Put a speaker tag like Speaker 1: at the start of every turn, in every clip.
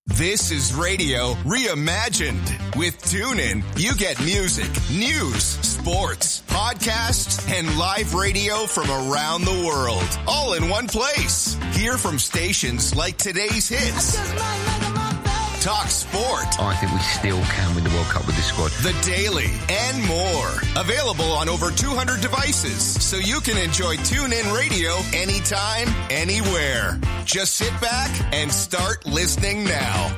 Speaker 1: This is radio reimagined. With TuneIn, you get music, news, sports, podcasts, and live radio from around the world, all in one place. Hear from stations like today's hits. Talk sport.
Speaker 2: I think we still can win the World Cup with this squad.
Speaker 1: The Daily and more. Available on over 200 devices, so you can enjoy TuneIn Radio anytime, anywhere. Just sit back and start listening now.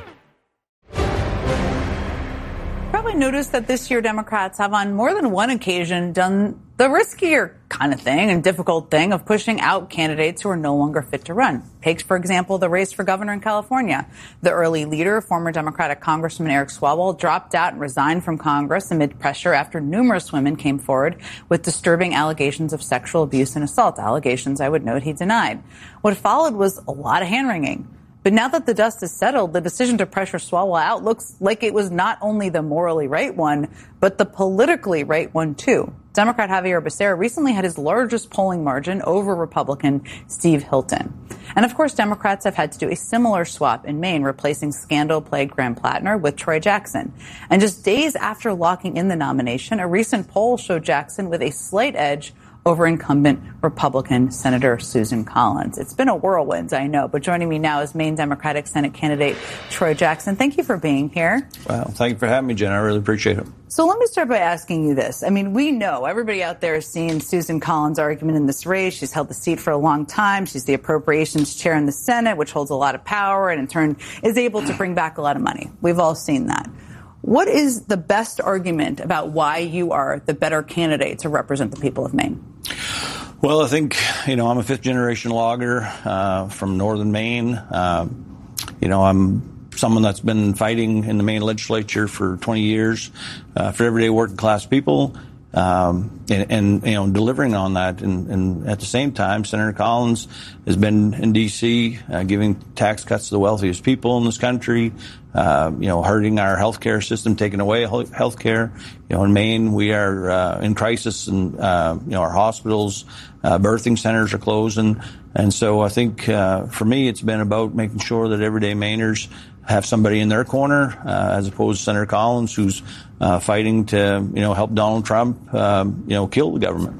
Speaker 3: Probably noticed that this year Democrats have on more than one occasion done the riskier kind of thing and difficult thing of pushing out candidates who are no longer fit to run. Take, for example, the race for governor in California. The early leader, former Democratic Congressman Eric Swalwell, dropped out and resigned from Congress amid pressure after numerous women came forward with disturbing allegations of sexual abuse and assault, allegations I would note he denied. What followed was a lot of hand-wringing. But now that the dust has settled, the decision to pressure Swalwell out looks like it was not only the morally right one, but the politically right one, too. Democrat Javier Becerra recently had his largest polling margin over Republican Steve Hilton. And of course, Democrats have had to do a similar swap in Maine, replacing scandal-plagued Graham Plattner with Troy Jackson. And just days after locking in the nomination, a recent poll showed Jackson with a slight edge over incumbent Republican Senator Susan Collins. It's been a whirlwind, I know, but joining me now is Maine Democratic Senate candidate Troy Jackson. Thank you for being here.
Speaker 4: Well, thank you for having me, Jen. I really appreciate it.
Speaker 3: So let me start by asking you this. I mean, we know, everybody out there has seen Susan Collins' argument in this race. She's held the seat for a long time. She's the appropriations chair in the Senate, which holds a lot of power and in turn is able to bring back a lot of money. We've all seen that. What is the best argument about why you are the better candidate to represent the people of Maine?
Speaker 4: Well, I think, I'm a fifth-generation logger from northern Maine. I'm someone that's been fighting in the Maine legislature for 20 years for everyday working-class people and delivering on that. And at the same time, Senator Collins has been in D.C. Giving tax cuts to the wealthiest people in this country, hurting our healthcare system, taking away healthcare. In Maine, we are in crisis, and our hospitals, birthing centers are closing. And so I think for me, it's been about making sure that everyday Mainers have somebody in their corner, as opposed to Senator Collins, who's fighting to help Donald Trump kill the government.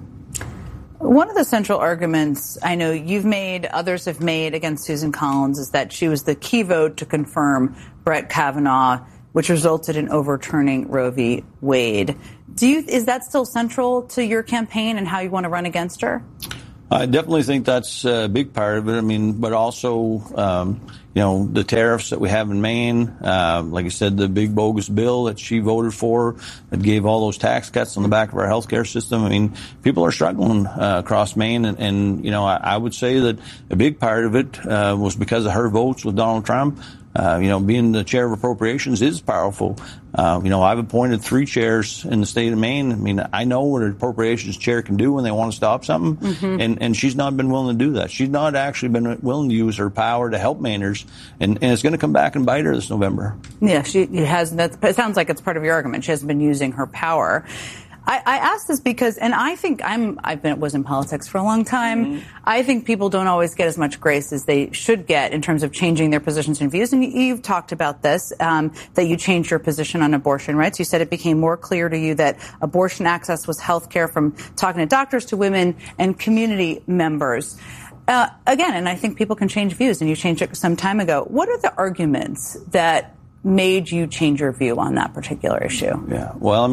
Speaker 3: One of the central arguments I know you've made, others have made against Susan Collins is that she was the key vote to confirm Brett Kavanaugh, which resulted in overturning Roe v. Wade. Is that still central to your campaign and how you want to run against her?
Speaker 4: I definitely think that's a big part of it. But also, the tariffs that we have in Maine, like I said, the big bogus bill that she voted for that gave all those tax cuts on the back of our healthcare system. People are struggling across Maine. And I would say that a big part of it was because of her votes with Donald Trump. Being the chair of appropriations is powerful. I've appointed 3 chairs in the state of Maine. I know what an appropriations chair can do when they want to stop something. Mm-hmm. And she's not been willing to do that. She's not actually been willing to use her power to help Mainers. And it's going to come back and bite her this November. Yeah,
Speaker 3: she has. It sounds like it's part of your argument. She hasn't been using her power. I ask this because, and I think was in politics for a long time. Mm-hmm. I think people don't always get as much grace as they should get in terms of changing their positions and views. And you've talked about this, that you changed your position on abortion rights. You said it became more clear to you that abortion access was health care, from talking to doctors to women and community members. Again, and I think people can change views, and you changed it some time ago. What are the arguments that made you change your view on that particular issue?
Speaker 4: Yeah, well,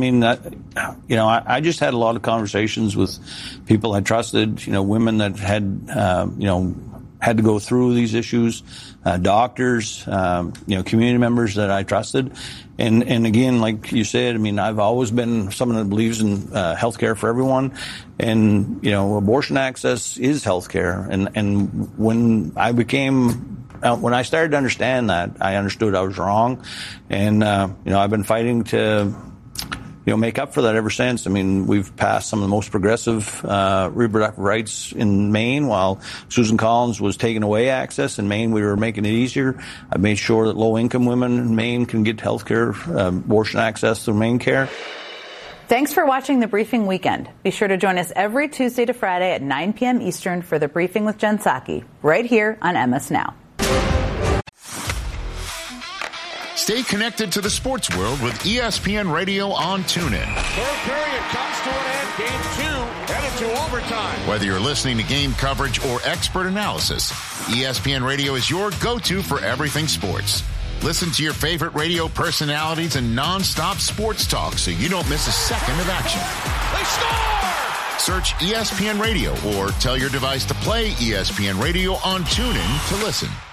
Speaker 4: I just had a lot of conversations with people I trusted, women that had, had to go through these issues, doctors, community members that I trusted. And again, like you said, I've always been someone that believes in healthcare for everyone. And, abortion access is healthcare. And when I started to understand that, I understood I was wrong. And, I've been fighting to, make up for that ever since. We've passed some of the most progressive reproductive rights in Maine, while Susan Collins was taking away access. In Maine, we were making it easier. I made sure that low-income women in Maine can get health care, abortion access through MaineCare.
Speaker 3: Thanks for watching The Briefing Weekend. Be sure to join us every Tuesday to Friday at 9 p.m. Eastern for The Briefing with Jen Psaki, right here on MS Now.
Speaker 5: Stay connected to the sports world with ESPN Radio on TuneIn.
Speaker 6: Third period comes to an end. Game 2 headed to overtime.
Speaker 5: Whether you're listening to game coverage or expert analysis, ESPN Radio is your go-to for everything sports. Listen to your favorite radio personalities and non-stop sports talk so you don't miss a second of action.
Speaker 6: They score!
Speaker 5: Search ESPN Radio or tell your device to play ESPN Radio on TuneIn to listen.